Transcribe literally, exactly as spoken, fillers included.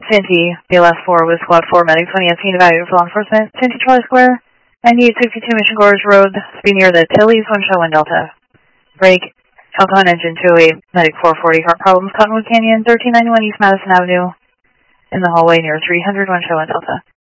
Santee, B L S four with Squad four medics on E S P and evaluated for law enforcement. Santee Charlie Square, ninety-eight sixty-two Mission Gorge Road, speed near the Tilly's, one show one Delta. Break, Falcon Engine two oh eight, Medic four forty, heart problems, Cottonwood Canyon, thirteen ninety-one East Madison Avenue, in the hallway near three hundred, one show one Delta.